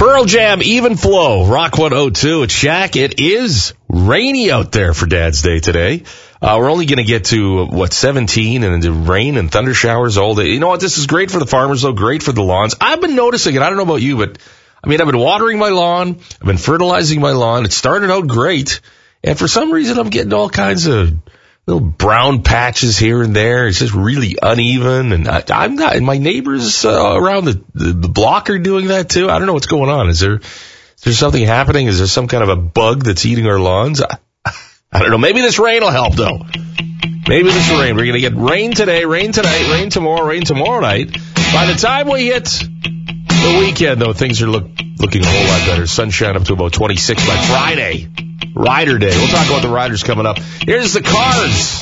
Pearl Jam, Even Flow, Rock 102 at Shaq. It is rainy out there for Dad's Day today. We're only going to get to, 17, and the rain and thunder showers all day. You know what? This is great for the farmers, though, great for the lawns. I've been noticing it. I don't know about you, but, I've been watering my lawn. I've been fertilizing my lawn. It started out great. And for some reason, I'm getting all kinds of little brown patches here and there. It's just really uneven. And I'm not, and my neighbors around the block are doing that too. I don't know what's going on. Is there something happening? Is there some kind of a bug that's eating our lawns? I don't know. Maybe this rain will help, though. Maybe this rain. We're going to get rain today, rain tonight, rain tomorrow night. By the time we hit the weekend, though, things are looking a whole lot better. Sunshine up to about 26 by Friday. Rider Day. We'll talk about the Riders coming up. Here's the Cars.